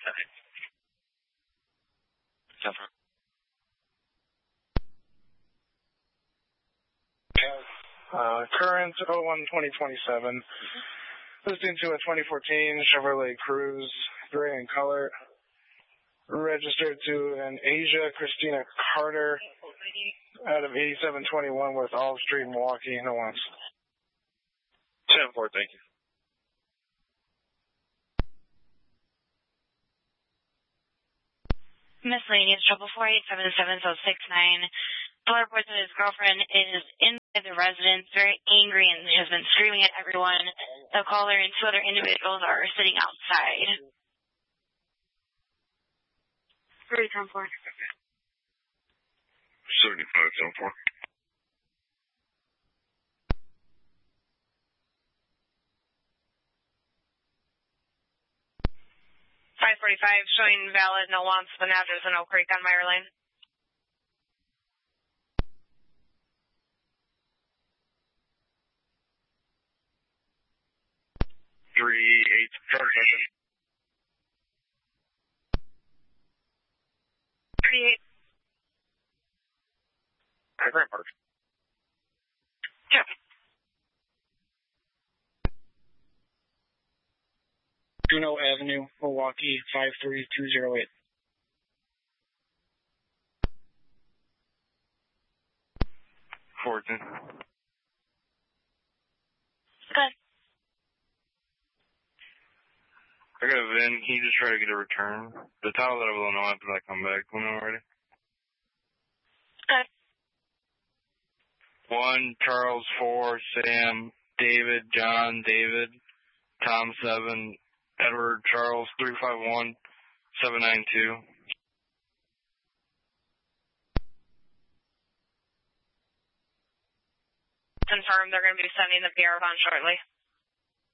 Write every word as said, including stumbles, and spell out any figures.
Uh, current oh one twenty twenty-seven. Listening to a twenty fourteen Chevrolet Cruze, gray in color. Registered to an Asia Christina Carter out of eighty-seven twenty-one West Olive Street, Milwaukee. No one's. ten four, thank you. Miscellaneous trouble four eight seven seven zero six nine. Paul reports that his girlfriend is inside the residence, very angry, and has been screaming at everyone. The caller and two other individuals are sitting outside. three ten four. seventy-five ten four. five forty-five, showing valid, no wants of an address in Oak Creek on Meyer Lane. three eight, charge second. three eight. I Grand Park. Sure. Juno Avenue, Milwaukee, five three two zero eight. fourteen. Good. I got a V I N. He just tried to get a return. The title that I will know after I come back. When I'm ready. Good. One, Charles, four, Sam, David, John, David, Tom, seven, Edward, Charles, three five one, seven nine two. Confirmed they're going to be sending the P R on shortly.